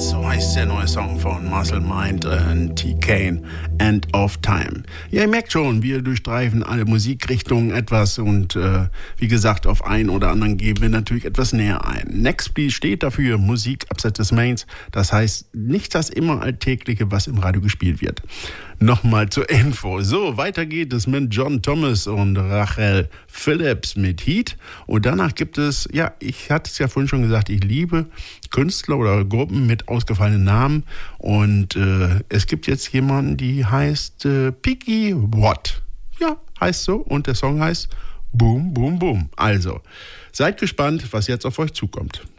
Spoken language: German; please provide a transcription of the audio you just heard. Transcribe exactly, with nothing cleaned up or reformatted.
So heißt der neue Song von Muscle Mind und T-Kane, End of Time. Ja, ihr merkt schon, wir durchstreifen alle Musikrichtungen etwas und äh, wie gesagt, auf einen oder anderen gehen wir natürlich etwas näher ein. Nextbeat steht dafür Musik abseits des Mains, das heißt nicht das immer Alltägliche, was im Radio gespielt wird. Nochmal zur Info. So, weiter geht es mit John Thomas und Rachel Phillips mit Heat. Und danach gibt es, ja, ich hatte es ja vorhin schon gesagt, ich liebe Künstler oder Gruppen mit ausgefallenen Namen. Und äh, es gibt jetzt jemanden, die heißt äh, Piggy Watt. Ja, heißt so. Und der Song heißt Boom, Boom, Boom. Also, seid gespannt, was jetzt auf euch zukommt.